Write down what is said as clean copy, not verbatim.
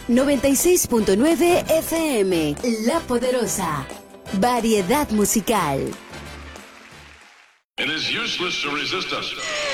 96.9 FM, La Poderosa. Variedad musical. It is useless to resist us.